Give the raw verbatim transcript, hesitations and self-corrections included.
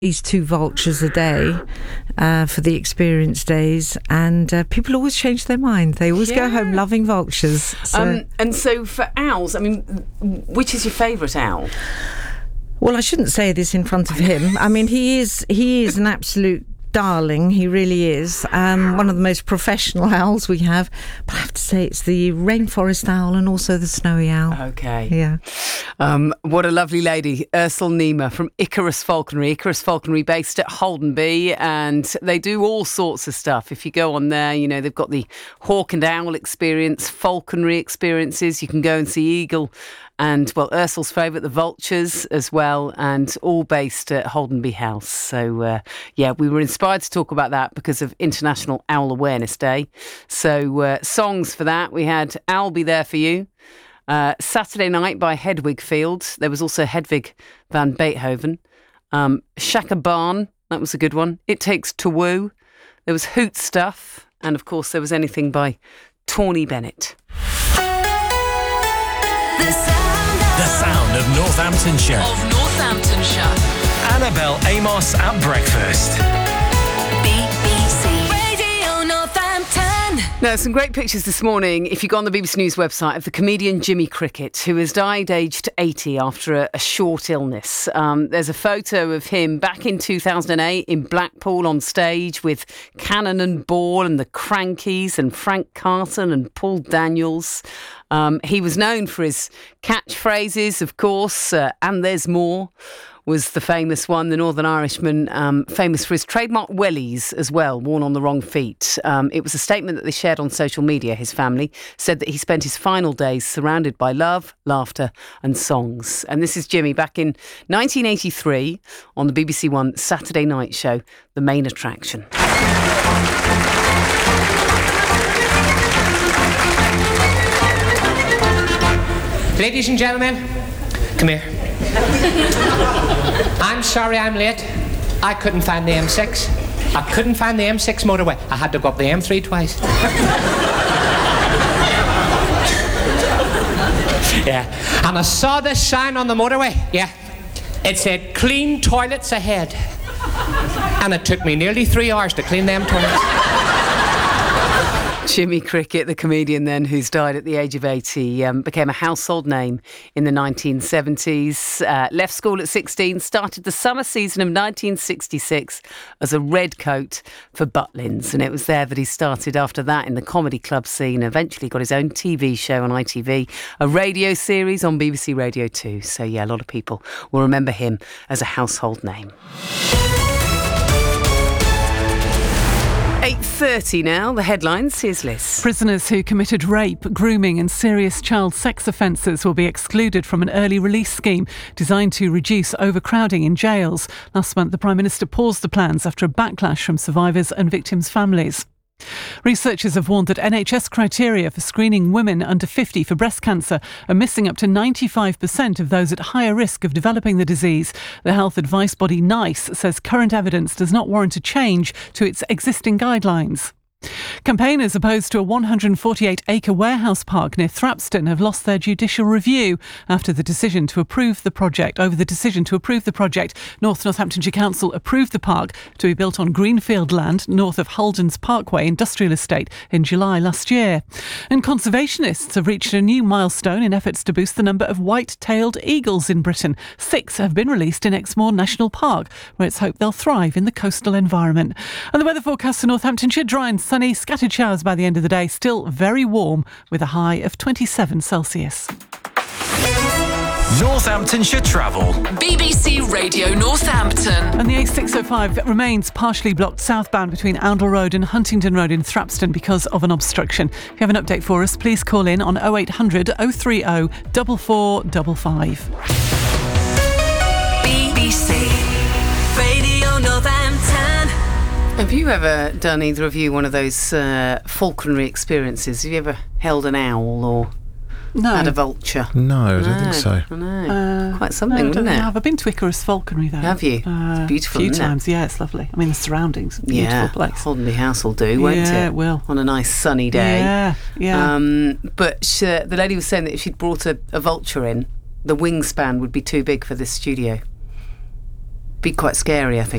These two vultures a day uh, for the experience days, and uh, people always change their mind. They always yeah. go home loving vultures. So. Um, and so for owls, I mean, which is your favourite owl? Well, I shouldn't say this in front of him. I mean, he is he is an absolute darling. He really is. Um, one of the most professional owls we have. But I have to say it's the rainforest owl and also the snowy owl. Okay. Yeah. Um, what a lovely lady. Ursula Niemer from Icarus Falconry. Icarus Falconry based at Holdenby, and they do all sorts of stuff. If you go on there, you know, they've got the hawk and owl experience, falconry experiences. You can go and see eagle and, well, Ursula's favourite, the vultures as well, and all based at Holdenby House. So, uh, yeah, we were inspired to talk about that because of International Owl Awareness Day. So, uh, songs for that, we had I'll Be There For You, uh, Saturday Night by Hedwig Field. There was also Hedwig van Beethoven. Um, Shaka Barn, that was a good one. It Takes to Woo. There was Hoot Stuff. And, of course, there was Anything by Tawny Bennett. The sound of Northamptonshire. Of Northamptonshire. Annabelle Amos at breakfast. B B C Radio Northampton. Now, some great pictures this morning, if you go on the B B C News website, of the comedian Jimmy Cricket, who has died aged eighty after a, a short illness. Um, there's a photo of him back in two thousand eight in Blackpool on stage with Cannon and Ball and the Crankies and Frank Carson and Paul Daniels. Um, he was known for his catchphrases, of course, uh, and there's more was the famous one, the Northern Irishman, um, famous for his trademark wellies as well, worn on the wrong feet. Um, it was a statement that they shared on social media. His family said that he spent his final days surrounded by love, laughter and songs. And this is Jimmy back in nineteen eighty-three on the B B C One Saturday night show, The Main Attraction. Ladies and gentlemen, come here. I'm sorry I'm late. I couldn't find the M six. I couldn't find the M six motorway. I had to go up the M three twice. Yeah. And I saw this sign on the motorway. Yeah. It said, clean toilets ahead. And it took me nearly three hours to clean them toilets. Jimmy Cricket, the comedian then, who's died at the age of eighty, um, became a household name in the nineteen seventies, uh, left school at sixteen, started the summer season of nineteen sixty-six as a redcoat for Butlins, and it was there that he started after that in the comedy club scene, eventually got his own T V show on I T V, a radio series on B B C Radio two, so yeah, a lot of people will remember him as a household name. eight thirty now, the headlines, here's Liz. Prisoners who committed rape, grooming and serious child sex offences will be excluded from an early release scheme designed to reduce overcrowding in jails. Last month, the Prime Minister paused the plans after a backlash from survivors and victims' families. Researchers have warned that N H S criteria for screening women under fifty for breast cancer are missing up to ninety-five percent of those at higher risk of developing the disease. The health advice body NICE says current evidence does not warrant a change to its existing guidelines. Campaigners opposed to a one hundred forty-eight acre warehouse park near Thrapston have lost their judicial review after the decision to approve the project. Over the decision to approve the project, North Northamptonshire Council approved the park to be built on greenfield land north of Holden's Parkway Industrial Estate in July last year. And conservationists have reached a new milestone in efforts to boost the number of white-tailed eagles in Britain. Six have been released in Exmoor National Park, where it's hoped they'll thrive in the coastal environment. And the weather forecast for Northamptonshire: dry and sunny, scattered showers by the end of the day, still very warm with a high of twenty-seven Celsius. Northamptonshire travel. B B C Radio Northampton. And the A six oh five remains partially blocked southbound between Oundle Road and Huntingdon Road in Thrapston because of an obstruction. If you have an update for us, please call in on oh eight hundred, oh three oh, four four five five. B B C Radio Northampton. Have you ever done, either of you, one of those uh, falconry experiences? Have you ever held an owl or No. had a vulture? No, I don't think so. I know. Uh, Quite something, no, I wouldn't don't it? think I have. I've been to Icarus Falconry though. Have you? Uh, It's beautiful, A few isn't it? times, yeah, it's lovely. I mean, the surroundings, beautiful Yeah, place. Holdenby House will do, won't it? Yeah, it will. On a nice sunny day. Yeah, yeah. Um, but she, the lady was saying that if she'd brought a, a vulture in, the wingspan would be too big for this studio. Be quite scary, I think.